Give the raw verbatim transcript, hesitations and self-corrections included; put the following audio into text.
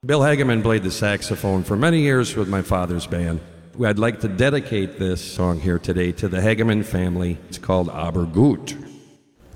Bill Hageman played the saxophone for many years with my father's band. I'd like to dedicate this song here today to the Hageman family. It's called Aber Gut.